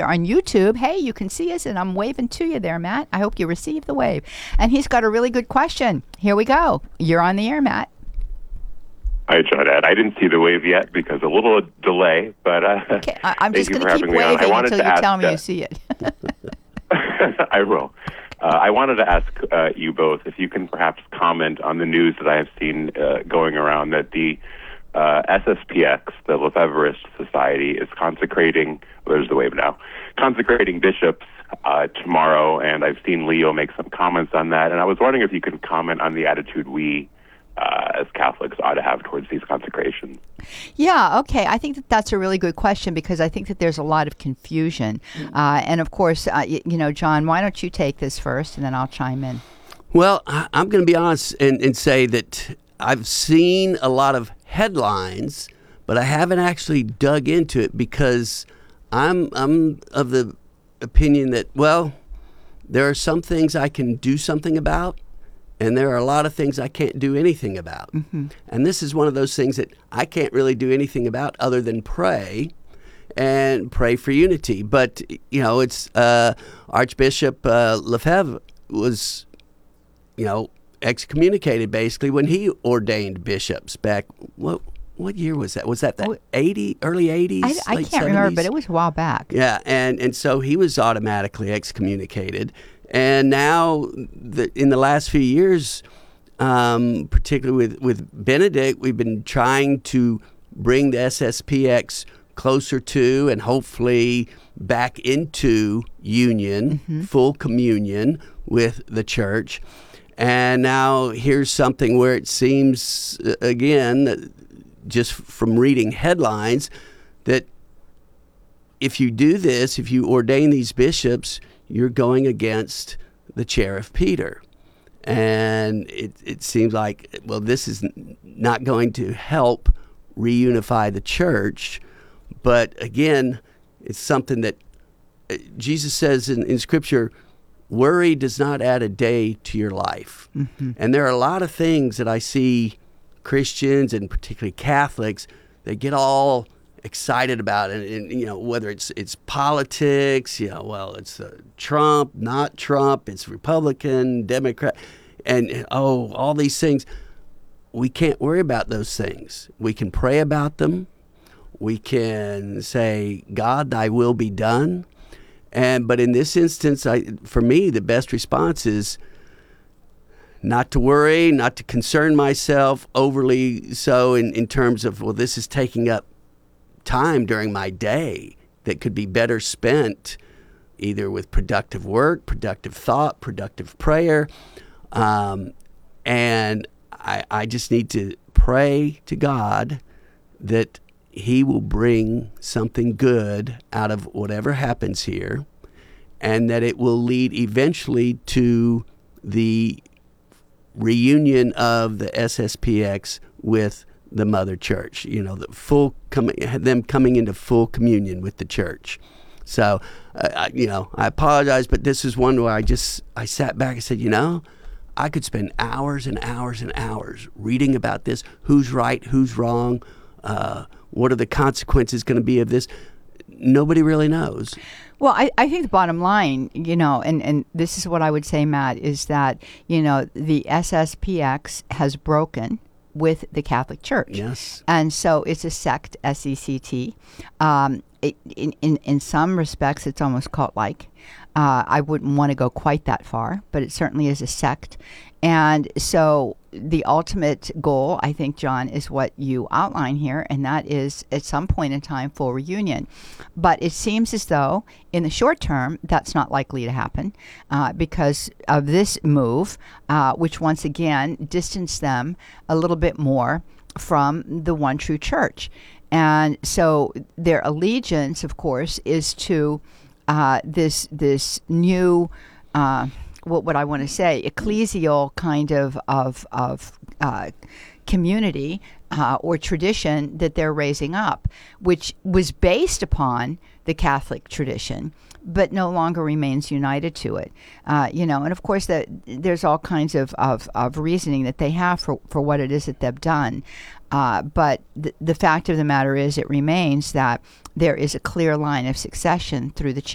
you're on YouTube, hey, you can see us, and I'm waving to you there, Matt. I hope you received the wave. And he's got a really good question. Here we go. You're on the air, Matt. Hi, Johnnette. I didn't see the wave yet because a little delay, but okay, I'm just going to keep waving until you tell me you see it. I will. I wanted to ask you both if you can perhaps comment on the news that I have seen going around that the SSPX, the Lefebvrist Society, is consecrating, there's the wave now, consecrating bishops tomorrow, and I've seen Leo make some comments on that, and I was wondering if you can comment on the attitude we as Catholics ought to have towards these consecrations. Yeah, okay. I think that's a really good question because I think that there's a lot of confusion. And of course, John, why don't you take this first and then I'll chime in. Well, I'm going to be honest and say that I've seen a lot of headlines, but I haven't actually dug into it because I'm of the opinion that, well, there are some things I can do something about, and there are a lot of things I can't do anything about. Mm-hmm. And this is one of those things that I can't really do anything about other than pray and pray for unity. But, it's Archbishop Lefebvre was, excommunicated basically when he ordained bishops back, what year was that? Was that the early 80s? I can't remember, but it was a while back. Yeah, and so he was automatically excommunicated. And now, in the last few years, particularly with Benedict, we've been trying to bring the SSPX closer to and hopefully back into union, full communion with the church. And now here's something where it seems, again, just from reading headlines, that if you do this, if you ordain these bishops, you're going against the chair of Peter. And it seems like, well, this is not going to help reunify the church. But again, it's something that Jesus says in Scripture, worry does not add a day to your life. Mm-hmm. And there are a lot of things that I see Christians and particularly Catholics, they get all excited about it, and whether it's politics, it's Trump, not Trump, it's Republican, Democrat, and all these things. We can't worry about those things. We can pray about them. We can say, God, thy will be done. But in this instance, for me, the best response is not to worry, not to concern myself overly so in terms of, well, this is taking up time during my day that could be better spent either with productive work, productive thought, productive prayer. And I just need to pray to God that he will bring something good out of whatever happens here, and that it will lead eventually to the reunion of the SSPX with the mother church, them coming into full communion with the church. So, I apologize, but this is one where I sat back and said, I could spend hours and hours and hours reading about this. Who's right? Who's wrong? What are the consequences going to be of this? Nobody really knows. Well, I think the bottom line, and this is what I would say, Matt, is that, the SSPX has broken with the Catholic Church. Yes. And so it's a sect, S-E-C-T. In some respects, it's almost cult-like. I wouldn't want to go quite that far, but it certainly is a sect. And so the ultimate goal, I think, John, is what you outline here, and that is at some point in time full reunion. But it seems as though in the short term that's not likely to happen because of this move, which once again distanced them a little bit more from the one true church. And so their allegiance, of course, is to this new what would I want to say, ecclesial kind of community or tradition that they're raising up, which was based upon the Catholic tradition, but no longer remains united to it. And of course there's all kinds of reasoning that they have for what it is that they've done. But the fact of the matter is, it remains that there is a clear line of succession through the